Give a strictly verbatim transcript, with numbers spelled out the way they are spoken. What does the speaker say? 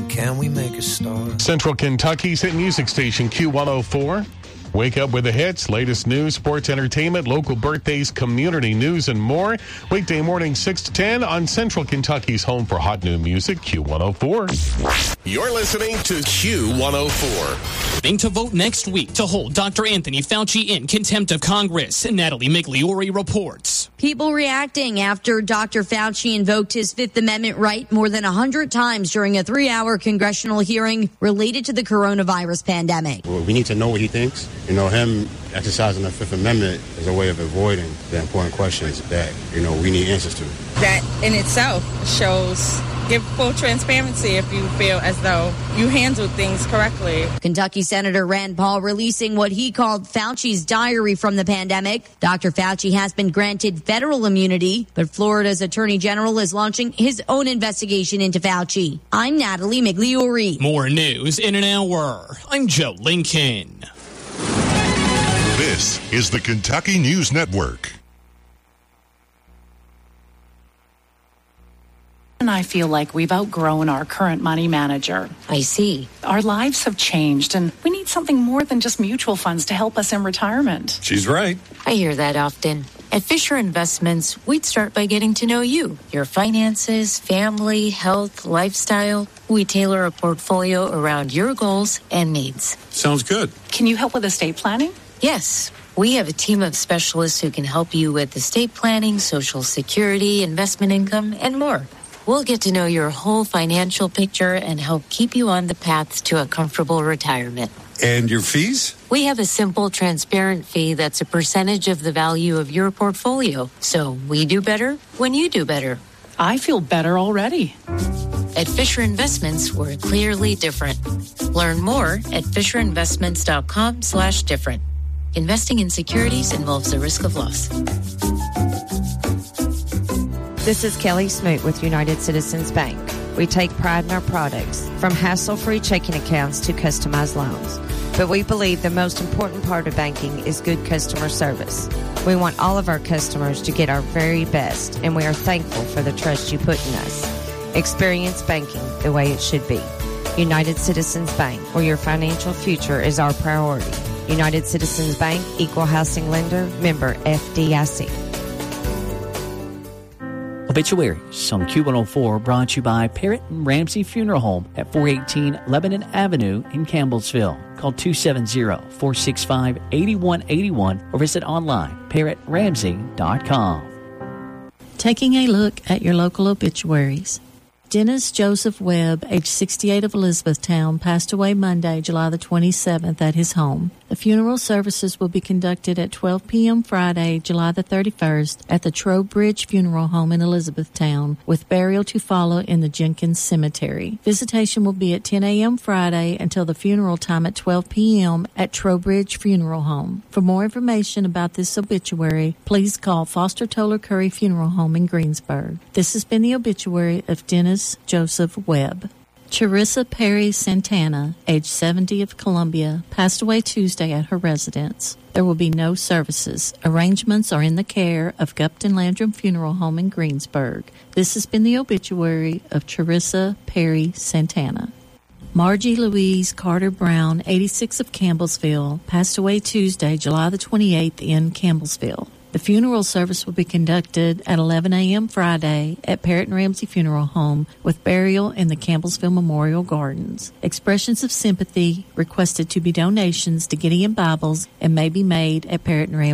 Can we make a start? Central Kentucky's hit music station, Q one oh four. Wake up with the hits, latest news, sports, entertainment, local birthdays, community news, and more. Weekday morning, six to ten on Central Kentucky's home for hot new music, Q one oh four. You're listening to Q one oh four. Being to vote next week to hold Doctor Anthony Fauci in contempt of Congress. Natalie Migliori reports. People reacting after Doctor Fauci invoked his Fifth Amendment right more than one hundred times during a three-hour congressional hearing related to the coronavirus pandemic. Well, we need to know what he thinks. You know, him exercising the Fifth Amendment is a way of avoiding the important questions that, you know, we need answers to. That in itself shows, give full transparency if you feel as though you handled things correctly. Kentucky Senator Rand Paul releasing what he called Fauci's diary from the pandemic. Doctor Fauci has been granted federal immunity, but Florida's Attorney General is launching his own investigation into Fauci. I'm Natalie Migliori. More news in an hour. I'm Joe Lincoln. This is the Kentucky News Network. And I feel like we've outgrown our current money manager. I see. Our lives have changed, and we need something more than just mutual funds to help us in retirement. She's right. I hear that often. At Fisher Investments, we'd start by getting to know you, your finances, family, health, lifestyle. We tailor a portfolio around your goals and needs. Sounds good. Can you help with estate planning? Yes. We have a team of specialists who can help you with estate planning, Social Security, investment income, and more. We'll get to know your whole financial picture and help keep you on the path to a comfortable retirement. And your fees? We have a simple, transparent fee that's a percentage of the value of your portfolio. So we do better when you do better. I feel better already. At Fisher Investments, we're clearly different. Learn more at fisherinvestments.com slash different. Investing in securities involves a risk of loss. This is Kelly Smoot with United Citizens Bank. We take pride in our products, from hassle-free checking accounts to customized loans. But we believe the most important part of banking is good customer service. We want all of our customers to get our very best, and we are thankful for the trust you put in us. Experience banking the way it should be. United Citizens Bank, where your financial future is our priority. United Citizens Bank, Equal Housing Lender, member F D I C. Obituaries on Q one oh four brought to you by Parrott and Ramsey Funeral Home at four eighteen Lebanon Avenue in Campbellsville. Call two seven zero, four six five, eight one eight one or visit online parrott ramsey dot com. Taking a look at your local obituaries. Dennis Joseph Webb, age sixty-eight, of Elizabethtown, passed away Monday, July the twenty-seventh, at his home. The funeral services will be conducted at twelve p.m. Friday, July the thirty-first, at the Trowbridge Funeral Home in Elizabethtown, with burial to follow in the Jenkins Cemetery. Visitation will be at ten a.m. Friday until the funeral time at twelve p.m. at Trowbridge Funeral Home. For more information about this obituary, please call Foster Toller Curry Funeral Home in Greensburg. This has been the obituary of Dennis Joseph Webb. Charissa Perry Santana, age seventy, of Columbia, passed away Tuesday at her residence. There will be no services. Arrangements are in the care of Gupton Landrum Funeral Home in Greensburg. This has been the obituary of Charissa Perry Santana. Margie Louise Carter Brown, eighty-six, of Campbellsville, passed away Tuesday, July the twenty-eighth, in Campbellsville. The funeral service will be conducted at eleven a.m. Friday at Parrott and Ramsey Funeral Home, with burial in the Campbellsville Memorial Gardens. Expressions of sympathy requested to be donations to Gideon Bibles and may be made at Parrott and Ramsey